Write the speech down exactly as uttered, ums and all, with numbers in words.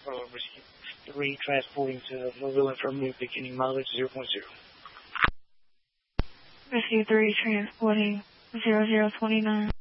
uh, Rescue three transporting to Mobile Infirmary beginning mileage zero point zero. Rescue three transporting zero zero twenty-nine.